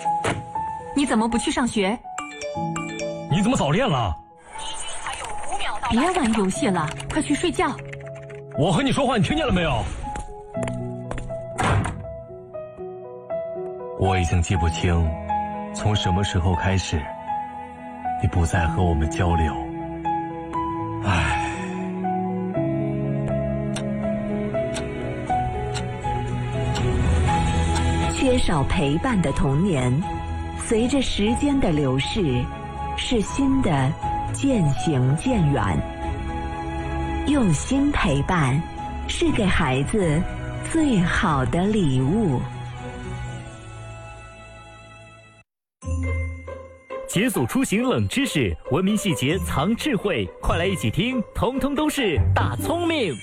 你怎么不去上学？ 你怎么早恋了？ 别玩游戏了，快去睡觉。 我和你说话，你听见了没有？我已经记不清，从什么时候开始，你不再和我们交流。唉。 缺少陪伴的童年，随着时间的流逝，是新的渐行渐远。用心陪伴，是给孩子最好的礼物。 解锁出行冷知识，文明细节藏智慧，快来一起听，通通都是大聪明。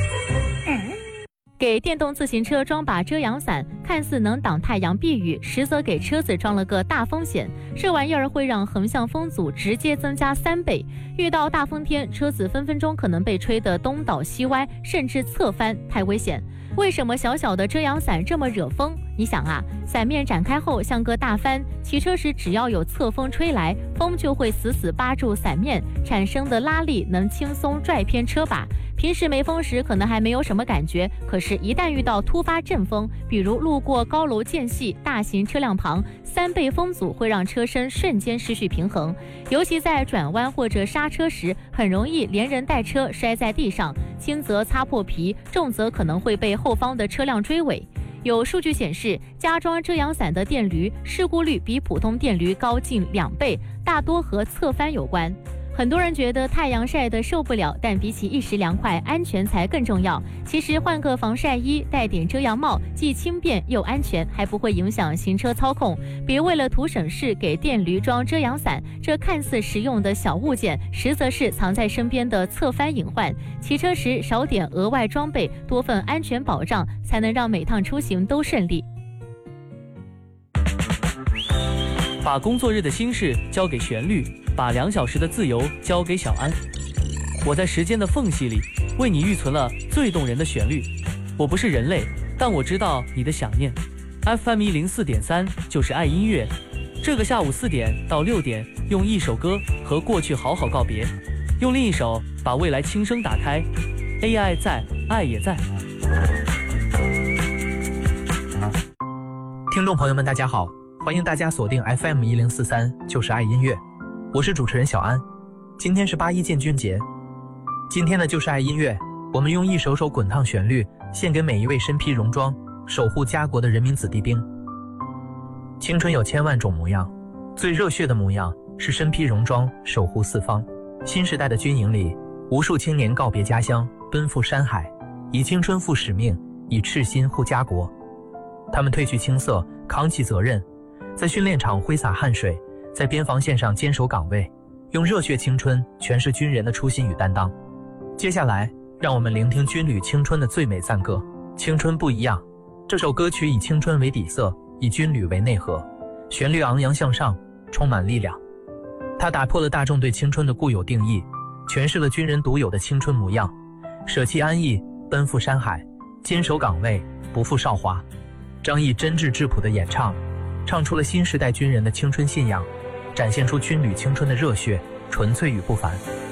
给电动自行车装把遮阳伞，看似能挡太阳避雨，实则给车子装了个大风险。这玩意儿会让横向风阻直接增加3倍，遇到大风天，车子分分钟可能被吹得东倒西歪，甚至侧翻，太危险。为什么小小的遮阳伞这么惹风？你想啊，伞面展开后像个大帆，骑车时只要有侧风吹来，风就会死死扒住伞面，产生的拉力能轻松拽偏车把。平时没风时可能还没有什么感觉，可是一旦遇到突发阵风，比如路过高楼间隙、大型车辆旁，3倍风阻会让车身瞬间失去平衡，尤其在转弯或者刹车时，很容易连人带车摔在地上，轻则擦破皮，重则可能会被后方的车辆追尾。有数据显示，加装遮阳伞的电驴事故率比普通电驴高近2倍，大多和侧翻有关。很多人觉得太阳晒得受不了，但比起一时凉快，安全才更重要。其实换个防晒衣，戴点遮阳帽，既轻便又安全，还不会影响行车操控。别为了图省事给电驴装遮阳伞，这看似实用的小物件，实则是藏在身边的侧翻隐患。骑车时少点额外装备，多份安全保障，才能让每趟出行都顺利。 把工作日的心事交给旋律，把2小时的自由交给小安。我在时间的缝隙里为你预存了最动人的旋律。我不是人类，但我知道你的想念。FM 104.3就是爱音乐。这个下午4点到6点，用一首歌和过去好好告别，用另一首把未来轻声打开。AI 在，爱也在。 听众朋友们，大家好。欢迎大家锁定 FM 1043，就是爱音乐，我是主持人小安。今天是8·1建军节，今天的就是爱音乐，我们用一首首滚烫旋律，献给每一位身披戎装、守护家国的人民子弟兵。青春有千万种模样，最热血的模样是身披戎装，守护四方。新时代的军营里，无数青年告别家乡，奔赴山海，以青春负使命，以赤心护家国。他们褪去青涩，扛起责任，在训练场挥洒汗水，在边防线上坚守岗位，用热血青春诠释军人的初心与担当。接下来，让我们聆听军旅青春的最美赞歌《青春不一样》。这首歌曲以青春为底色，以军旅为内核，旋律昂扬向上，充满力量。它打破了大众对青春的固有定义，诠释了军人独有的青春模样，舍弃安逸，奔赴山海，坚守岗位，不负韶华。张毅真挚质朴的演唱，唱出了新时代军人的青春信仰，展现出军旅青春的热血、纯粹与不凡。